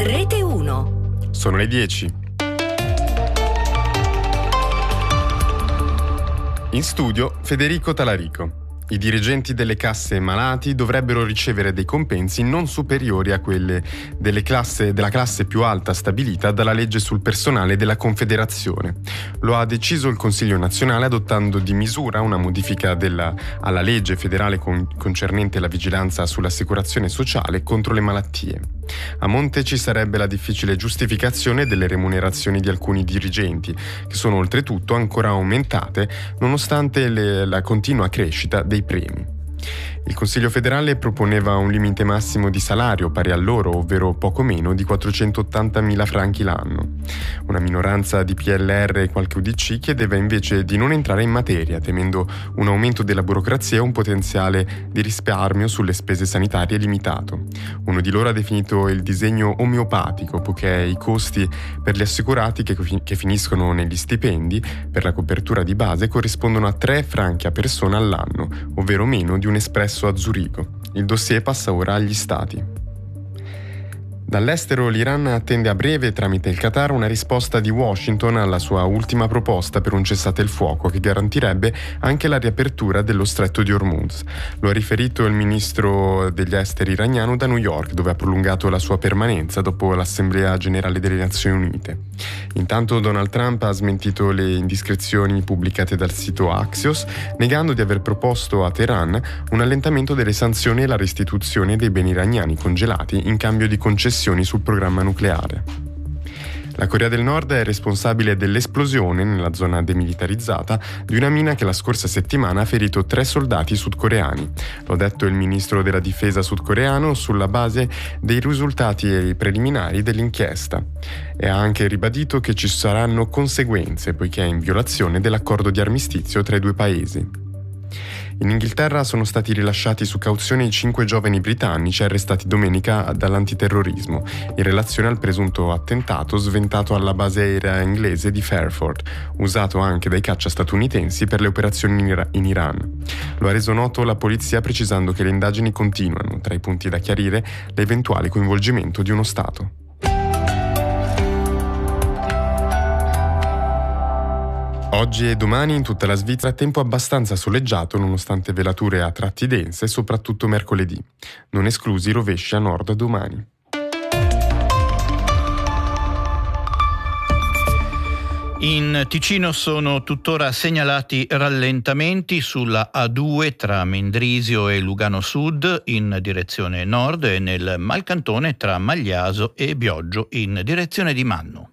Rete 1. Sono le 10. In studio Federico Talarico. I dirigenti delle casse malati dovrebbero ricevere dei compensi non superiori a quelle della classe più alta stabilita dalla legge sul personale della Confederazione. Lo ha deciso il Consiglio nazionale adottando di misura una modifica alla legge federale concernente la vigilanza sull'assicurazione sociale contro le malattie. A monte ci sarebbe la difficile giustificazione delle remunerazioni di alcuni dirigenti, che sono oltretutto ancora aumentate nonostante la continua crescita dei premi. Il Consiglio federale proponeva un limite massimo di salario pari a loro, ovvero poco meno di 480.000 franchi l'anno. Una minoranza di PLR e qualche UDC chiedeva invece di non entrare in materia, temendo un aumento della burocrazia e un potenziale di risparmio sulle spese sanitarie limitato. Uno di loro ha definito il disegno omeopatico, poiché i costi per gli assicurati che finiscono negli stipendi per la copertura di base corrispondono a 3 franchi a persona all'anno, ovvero meno di un espresso a Zurigo. Il dossier passa ora agli Stati. Dall'estero l'Iran attende a breve, tramite il Qatar, una risposta di Washington alla sua ultima proposta per un cessate-il-fuoco che garantirebbe anche la riapertura dello stretto di Hormuz. Lo ha riferito il ministro degli esteri iraniano da New York, dove ha prolungato la sua permanenza dopo l'Assemblea Generale delle Nazioni Unite. Intanto Donald Trump ha smentito le indiscrezioni pubblicate dal sito Axios, negando di aver proposto a Teheran un allentamento delle sanzioni e la restituzione dei beni iraniani congelati in cambio di concessioni sul programma nucleare. La Corea del Nord è responsabile dell'esplosione nella zona demilitarizzata di una mina che la scorsa settimana ha ferito 3 soldati sudcoreani. Lo ha detto il ministro della difesa sudcoreano sulla base dei risultati preliminari dell'inchiesta e ha anche ribadito che ci saranno conseguenze poiché è in violazione dell'accordo di armistizio tra i due paesi. In Inghilterra sono stati rilasciati su cauzione i 5 giovani britannici arrestati domenica dall'antiterrorismo in relazione al presunto attentato sventato alla base aerea inglese di Fairford, usato anche dai caccia statunitensi per le operazioni in Iran. Lo ha reso noto la polizia precisando che le indagini continuano, tra i punti da chiarire l'eventuale coinvolgimento di uno Stato. Oggi e domani in tutta la Svizzera tempo abbastanza soleggiato nonostante velature a tratti dense, soprattutto mercoledì. Non esclusi rovesci a nord domani. In Ticino sono tuttora segnalati rallentamenti sulla A2 tra Mendrisio e Lugano Sud in direzione nord e nel Malcantone tra Magliaso e Bioggio in direzione di Mannu.